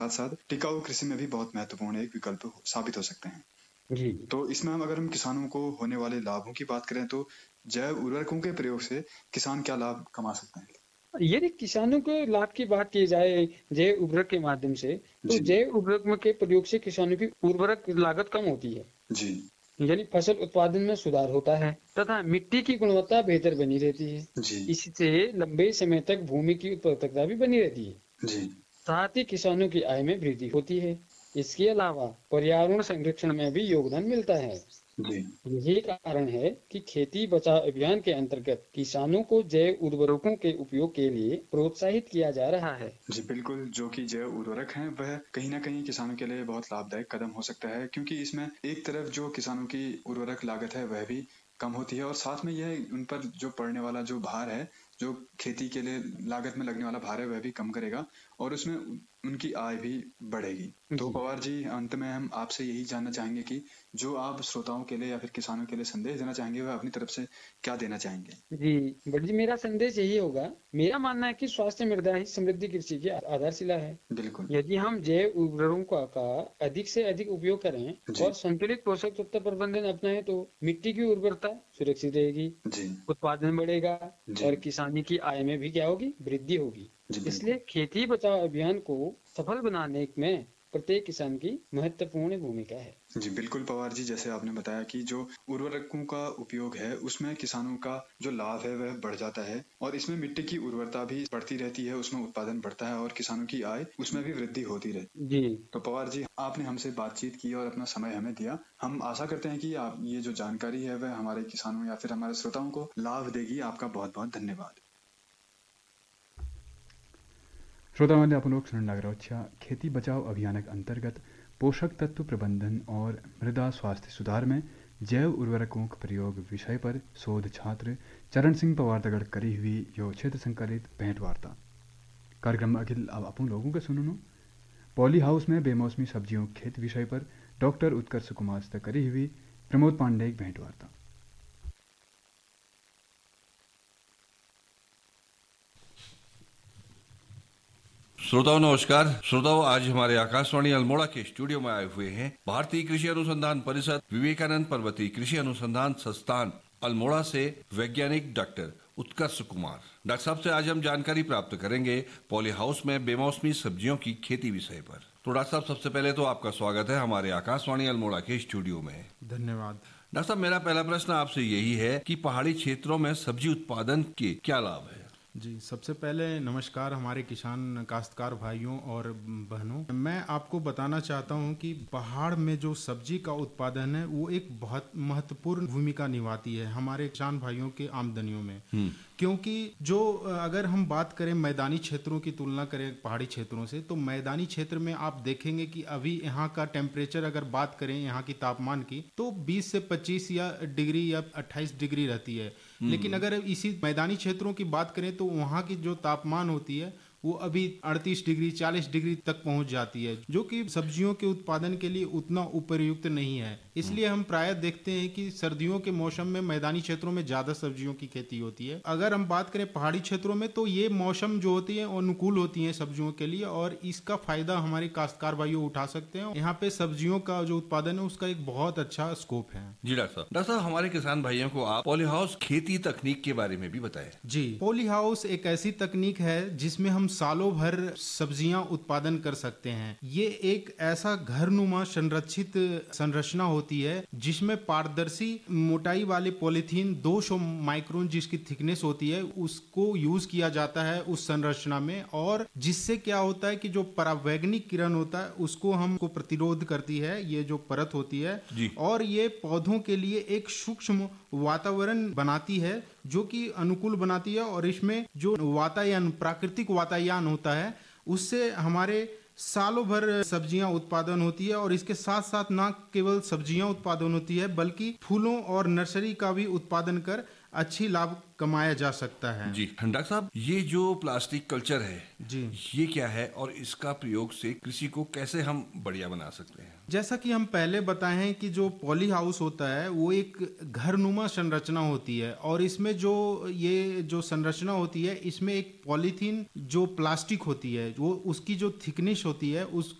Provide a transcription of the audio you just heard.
साथ साथ टिकाऊ कृषि में भी बहुत महत्वपूर्ण एक विकल्प साबित हो सकते हैं। जी तो इसमें अगर हम किसानों को होने वाले लाभों की बात करें तो जैव उर्वरकों के प्रयोग से किसान क्या लाभ कमा सकते हैं? यदि किसानों के लाभ की बात की जाए जैव उर्वरक के माध्यम से, तो जी जैव उर्वरक के प्रयोग से किसानों की उर्वरक लागत कम होती है, जी यानी फसल उत्पादन में सुधार होता है तथा मिट्टी की गुणवत्ता बेहतर बनी रहती है। जी इससे लंबे समय तक भूमि की उत्पादकता भी बनी रहती है। जी साथ ही किसानों की आय में वृद्धि होती है। इसके अलावा पर्यावरण संरक्षण में भी योगदान मिलता है। जी यही कारण है कि खेती बचाओ अभियान के अंतर्गत किसानों को जैव उर्वरकों के उपयोग के लिए प्रोत्साहित किया जा रहा है। जी बिल्कुल, जो कि जैव उर्वरक हैं वह कहीं न कहीं किसानों के लिए बहुत लाभदायक कदम हो सकता है, क्योंकि इसमें एक तरफ जो किसानों की उर्वरक लागत है वह भी कम होती है और साथ में यह उन पर जो पड़ने वाला जो भार है, जो खेती के लिए लागत में लगने वाला भार है वह भी कम करेगा और उसमें उनकी आय भी बढ़ेगी। तो जी पवार जी, अंत में हम आपसे यही जानना चाहेंगे कि जो आप श्रोताओं के लिए या फिर किसानों के लिए संदेश देना चाहेंगे वह अपनी तरफ से क्या देना चाहेंगे? जी बट जी मेरा संदेश यही होगा। मेरा मानना है कि स्वास्थ्य मृदा ही समृद्धि कृषि की आधारशिला है। बिल्कुल। यदि हम जैव उर्वरकों का अधिक से अधिक उपयोग करें जी और संतुलित पोषक तत्व प्रबंधन अपनाएं तो मिट्टी की उर्वरता सुरक्षित रहेगी, जी उत्पादन बढ़ेगा जी और किसानी की आय में भी क्या होगी, वृद्धि होगी। जी बिल्कुल। इसलिए खेती बचाओ अभियान को सफल बनाने में प्रत्येक किसान की महत्वपूर्ण भूमिका है। जी बिल्कुल पवार जी, जैसे आपने बताया कि जो उर्वरकों का उपयोग है उसमें किसानों का जो लाभ है वह बढ़ जाता है और इसमें मिट्टी की उर्वरता भी बढ़ती रहती है, उसमें उत्पादन बढ़ता है और किसानों की आय उसमें भी वृद्धि होती रहती है। जी तो पवार जी, आपने हमसे बातचीत की और अपना समय हमें दिया। हम आशा करते हैं कि आप ये जो जानकारी है वह हमारे किसानों या फिर हमारे श्रोताओं को लाभ देगी। आपका बहुत बहुत धन्यवाद। श्रोतांमध्ये आपण लोक सुनणार खेती बचाओ अभियानक अंतर्गत पोषक तत्व प्रबंधन और मृदा स्वास्थ्य सुधार में जैव उर्वरकों का प्रयोग विषय पर शोध छात्र चरण सिंह पवार दगड़ करी हुई यो क्षेत्र संकलित भेंट वार्ता कार्यक्रम अखिल अब अपन लोगों के सुनो पॉली हाउस में बेमौसमी सब्जियों खेत विषय पर डॉक्टर उत्कर्ष कुमार से करी हुई प्रमोद पांडे की भेंट वार्ता। श्रोताओं नमस्कार। श्रोताओं, आज हमारे आकाशवाणी अल्मोड़ा के स्टूडियो में आए हुए हैं भारतीय कृषि अनुसंधान परिषद विवेकानंद पर्वतीय कृषि अनुसंधान संस्थान अल्मोड़ा से वैज्ञानिक डॉक्टर उत्कर्ष कुमार। डॉक्टर साहब से आज हम जानकारी प्राप्त करेंगे पॉली हाउस में बेमौसमी सब्जियों की खेती विषय पर। तो डॉक्टर साहब, सबसे पहले तो आपका स्वागत है हमारे आकाशवाणी अल्मोड़ा के स्टूडियो में। धन्यवाद। डॉक्टर साहब, मेरा पहला प्रश्न आपसे यही है कि पहाड़ी क्षेत्रों में सब्जी उत्पादन के क्या लाभ है? जी, सबसे पहले नमस्कार हमारे किसान काश्तकार भाइयों और बहनों। मैं आपको बताना चाहता हूं कि पहाड़ में जो सब्जी का उत्पादन है वो एक बहुत महत्वपूर्ण भूमिका निभाती है हमारे किसान भाइयों के आमदनियों में। क्योंकि जो अगर हम बात करें मैदानी क्षेत्रों की तुलना करें पहाड़ी क्षेत्रों से, तो मैदानी क्षेत्र में आप देखेंगे कि अभी यहाँ का टेम्परेचर अगर बात करें यहाँ की तापमान की तो 20 से 25 या डिग्री या 28 डिग्री रहती है। लेकिन अगर इसी मैदानी क्षेत्रों की बात करें तो वहाँ की जो तापमान होती है वो अभी 38 डिग्री 40 डिग्री तक पहुंच जाती है, जो कि सब्जियों के उत्पादन के लिए उतना उपयुक्त नहीं है। इसलिए हम प्रायः देखते हैं कि सर्दियों के मौसम में मैदानी क्षेत्रों में ज्यादा सब्जियों की खेती होती है। अगर हम बात करें पहाड़ी क्षेत्रों में तो ये मौसम जो होती है अनुकूल होती है सब्जियों के लिए और इसका फायदा हमारे काश्तकार भाइयों उठा सकते हैं। यहाँ पे सब्जियों का जो उत्पादन है उसका एक बहुत अच्छा स्कोप है। जी डॉक्टर साहब, हमारे किसान भाइयों को आप पॉली हाउस खेती तकनीक के बारे में भी बताएं। जी, पॉली हाउस एक ऐसी तकनीक है जिसमें हम सालों भर सब्जियां उत्पादन कर सकते हैं। ये एक ऐसा घरनुमा संरक्षित संरचना होती है जिसमें पारदर्शी मोटाई वाले पॉलीथीन 200 माइक्रोन जिसकी थिकनेस होती है उसको यूज किया जाता है उस संरचना में, और जिससे क्या होता है कि जो परावैंगनिक किरण होता है उसको हमको प्रतिरोध करती है ये जो परत होती है, और ये पौधों के लिए एक सूक्ष्म वातावरण बनाती है जो कि अनुकूल बनाती है। और इसमें जो वातायन प्राकृतिक वातायन होता है उससे हमारे सालों भर सब्जियां उत्पादन होती है। और इसके साथ साथ ना केवल सब्जियां उत्पादन होती है बल्कि फूलों और नर्सरी का भी उत्पादन कर अच्छी लाभ कमाया जा सकता है। जी डॉक्टर साहब, ये जो प्लास्टिक कल्चर है जी, ये क्या है और इसका प्रयोग से कृषि को कैसे हम बढ़िया बना सकते हैं? जैसा कि हम पहले बताए हैं कि जो पॉली हाउस होता है वो एक घरनुमा संरचना होती है, और इसमें ये जो संरचना होती है इसमें एक पॉलीथीन जो प्लास्टिक होती है वो उसकी जो थिकनेस होती है